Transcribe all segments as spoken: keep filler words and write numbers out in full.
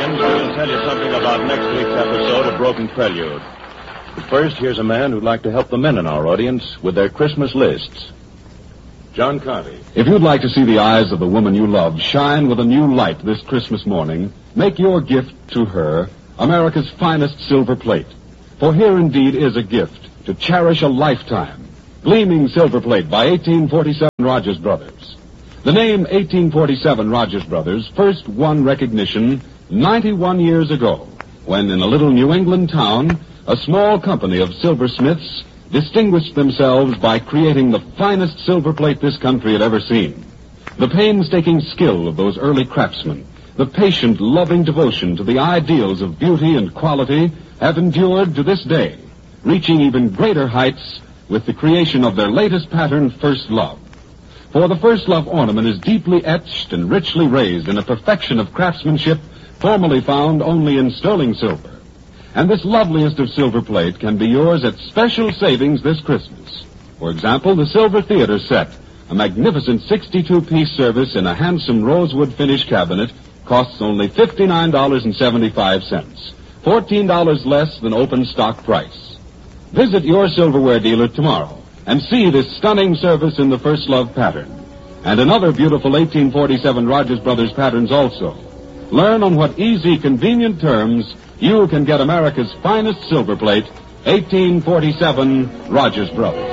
audience, we'll tell you something about next week's episode of Broken Prelude. But first, here's a man who'd like to help the men in our audience with their Christmas lists. John Conte. If you'd like to see the eyes of the woman you love shine with a new light this Christmas morning, make your gift to her America's finest silver plate. For here indeed is a gift to cherish a lifetime. Gleaming silver plate by eighteen forty-seven Rogers Brothers. The name eighteen forty-seven Rogers Brothers first won recognition ninety-one years ago, when in a little New England town, a small company of silversmiths distinguished themselves by creating the finest silver plate this country had ever seen. The painstaking skill of those early craftsmen, the patient, loving devotion to the ideals of beauty and quality have endured to this day, reaching even greater heights with the creation of their latest pattern, First Love. For the First Love ornament is deeply etched and richly raised in a perfection of craftsmanship formerly found only in sterling silver. And this loveliest of silver plate can be yours at special savings this Christmas. For example, the Silver Theater set, a magnificent sixty-two piece service in a handsome rosewood finish cabinet, costs only fifty-nine dollars and seventy-five cents, fourteen dollars less than open stock price. Visit your silverware dealer tomorrow and see this stunning service in the First Love pattern, and in other beautiful eighteen forty-seven Rogers Brothers patterns also. Learn on what easy, convenient terms you can get America's finest silver plate, eighteen forty-seven Rogers Brothers.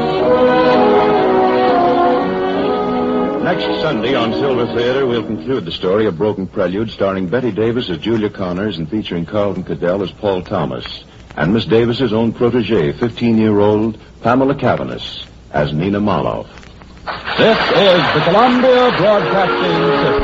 Next Sunday on Silver Theater, we'll conclude the story of Broken Prelude, starring Betty Davis as Julia Connors and featuring Carlton Cadell as Paul Thomas, and Miss Davis's own protege, fifteen-year-old Pamela Cavanis, as Nina Moloff. This is the Columbia Broadcasting System.